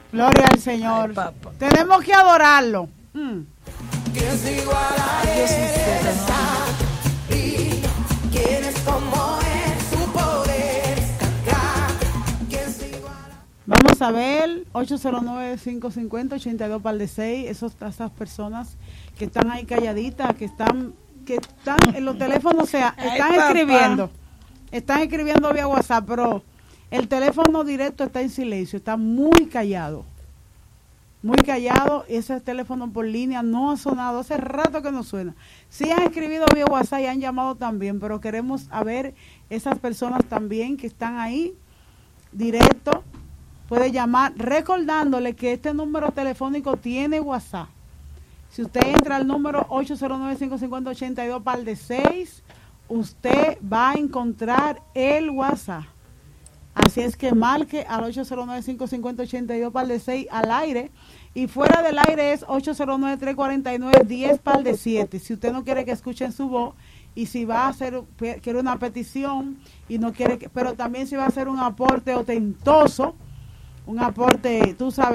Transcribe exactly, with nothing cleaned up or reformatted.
Gloria al Señor. Ay, tenemos que adorarlo. Mm. ¿Quién es igual a él? Y quién es como él, su poder cargar. ¿Quién es igual a... Vamos a ver, ocho cero nueve, cinco cinco cero, ocho dos par de seis, esos, esas personas que están ahí calladitas, que están, que están en los teléfonos, o sea, están Ay, escribiendo, están escribiendo vía WhatsApp, pero el teléfono directo está en silencio, está muy callado, muy callado, ese teléfono por línea no ha sonado, hace rato que no suena. Sí han escribido vía WhatsApp y han llamado también, pero queremos a ver esas personas también que están ahí, directo, puede llamar, recordándole que este número telefónico tiene WhatsApp. Si usted entra al número ocho cero nueve, cinco cinco cero, ocho dos par de seis, usted va a encontrar el WhatsApp. Así es que marque al ocho cero nueve, cinco cinco cero, ocho dos par de seis al aire. Y fuera del aire es ocho cero nueve, tres cuatro nueve, diez par de siete. Si usted no quiere que escuchen su voz y si va a hacer, quiere una petición y no quiere que, pero también si va a hacer un aporte ostentoso, un aporte, tú sabes,